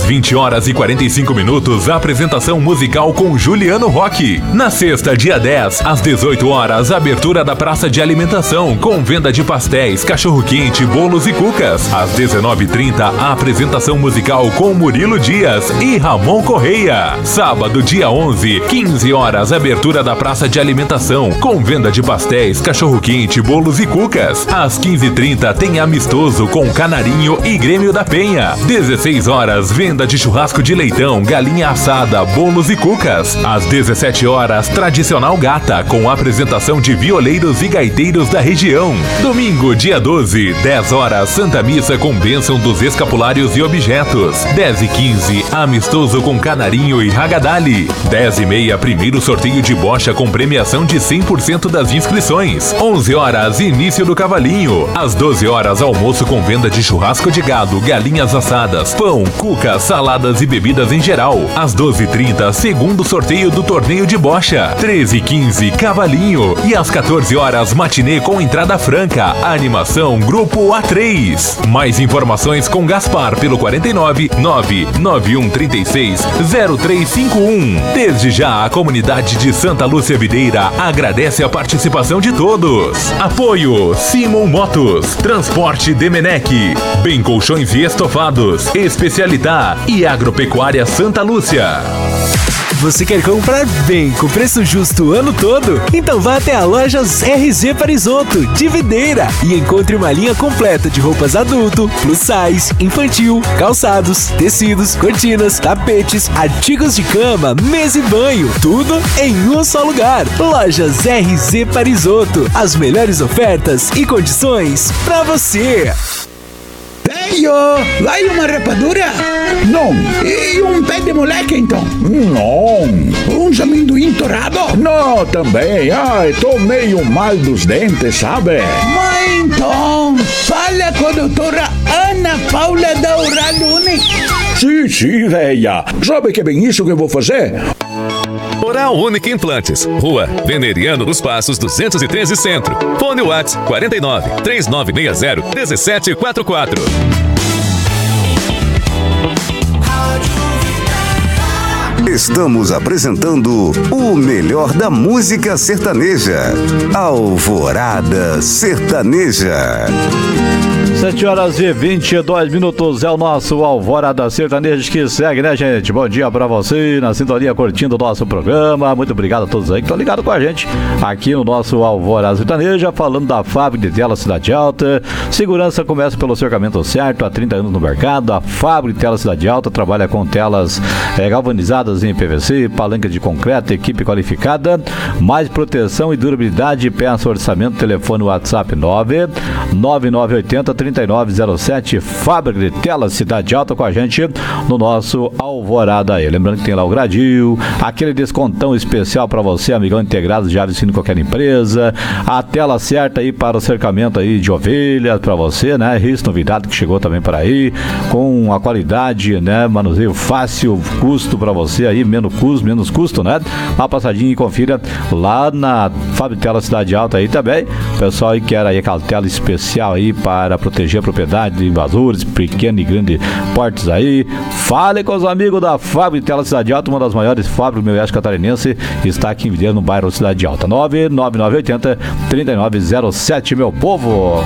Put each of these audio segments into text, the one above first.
20 horas e 45 minutos, a apresentação musical com Juliano Roque. Na sexta, dia 10, às 18 horas, abertura da praça de alimentação com venda de pastéis, cachorro-quente, bolos e cucas. Às 19h30, a apresentação musical com Murilo Dias e Ramon Correia. Sábado, dia 11, 15 horas, abertura da praça de alimentação com venda de pastéis, cachorro-quente, bolos e cucas. Às 15h30, tem amistoso com Canarinho e Grêmio da Penha. 16 horas, venda de churrasco de leitão, galinha assada, bolos e cucas. Às 17 horas, tradicional gata, com apresentação de violeiros e gaiteiros da região. Domingo, dia 12, 10 horas, Santa Missa com bênção dos escapulários e objetos. 10h15, amistoso com Canarinho e Ragadali. 10h30, primeiro sorteio de bocha com premiação de 100% das inscrições. 11 horas, início do cavalinho. Às 12 horas, almoço com venda de churrasco de gado, galinhas assadas, pão, cuca, saladas e bebidas em geral. Às 12h30, segundo sorteio do torneio de bocha. 13h15, cavalinho. E às 14 horas, matinê com entrada franca. Animação Grupo A3. Mais informações com Gaspar pelo 49 991 36 0351. Desde já, a comunidade de Santa Lúcia Videira agradece a participação de todos. Apoio Simon Motos, Transporte Demenec, Bem Colchões e Estofados, Especialità e Agropecuária Santa Lúcia. Você quer comprar bem, com preço justo o ano todo? Então vá até a Lojas RZ Parisotto, de Videira, e encontre uma linha completa de roupas adulto, plus size, infantil, calçados, tecidos, cortinas, tapetes, artigos de cama, mesa e banho, tudo em um só lugar. Lojas RZ Parisotto, as melhores ofertas e condições para você. Tenho! Vai uma rapadura? Não. E um pé de moleque, então? Não. Um amendoim torrado? Não, também. Ai, tô meio mal dos dentes, sabe? Mas então, fala com a doutora Ana Paula da Oral Unique. Sim, véia. Sabe que é bem isso que eu vou fazer? Oral Unique Implantes, Rua Veneriano dos Passos 213 Centro. Fone WhatsApp 49 3960 1744. Estamos apresentando o melhor da música sertaneja. Alvorada Sertaneja. 7h22 é o nosso Alvorada Sertaneja que segue, né, gente? Bom dia pra você, na sintonia, curtindo o nosso programa. Muito obrigado a todos aí que estão ligados com a gente aqui no nosso Alvorada Sertaneja, falando da fábrica de tela Cidade Alta. Segurança começa pelo cercamento certo, há 30 anos no mercado. A fábrica de tela Cidade Alta trabalha com telas galvanizadas em PVC, palanca de concreto, equipe qualificada, mais proteção e durabilidade. Peça orçamento, telefone WhatsApp 99980 3907, fábrica de telas Cidade Alta, com a gente no nosso Alvorada aí. Lembrando que tem lá o gradil, aquele descontão especial para você, amigão integrado, já vestindo qualquer empresa, a tela certa aí para o cercamento aí de ovelhas para você, né? Isso, novidade que chegou também para aí, com a qualidade, né? Manuseio fácil, custo para você aí, menos custo, né? Dá uma passadinha e confira lá na fábrica de tela Cidade Alta aí também. O pessoal aí quer aí aquela tela especial aí para proteger a propriedade de invasores, pequeno e grande portes aí. Fale com os amigos da fábrica de tela Cidade Alta, uma das maiores fábricas do oeste catarinense, está aqui em Videira, no bairro Cidade Alta. 99980 3907, meu povo.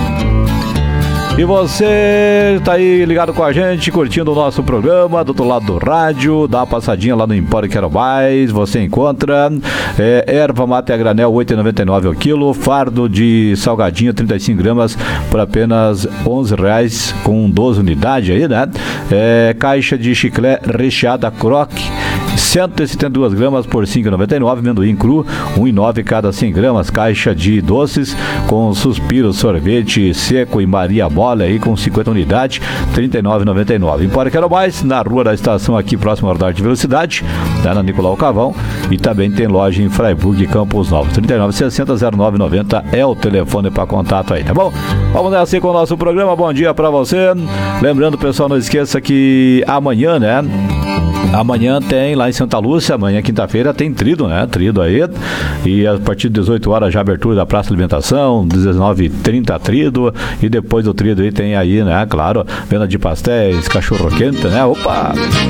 E você tá aí ligado com a gente, curtindo o nosso programa do outro lado do rádio, dá uma passadinha lá no Empório Quero Mais, você encontra erva mate a granel 8,99 o quilo, fardo de salgadinho 35 gramas por apenas R$11 com 12 unidades aí, né? Caixa de chiclete recheada croque 172 gramas por R$ 5,99, amendoim cru 1,9 cada 100 gramas, caixa de doces com suspiro, sorvete seco e Maria Bola aí com 50 unidades, R$ 39,99. Empório Quero Mais, na Rua da Estação, aqui próximo ao radar de velocidade, tá na Nicolau Cavão, e também tem loja em Freiburg e Campos Novos. 3960-0990 é o telefone para contato aí, tá bom? Vamos nessa aí com o nosso programa. Bom dia para você. Lembrando, pessoal, não esqueça que amanhã, né? Amanhã tem lá em Santa Lúcia, amanhã quinta-feira tem trido, né? Trido aí. E a partir de 18 horas já abertura da Praça de Alimentação, 19h30 trido. E depois do trido aí tem aí, né? Claro, venda de pastéis, cachorro quente, né? Opa!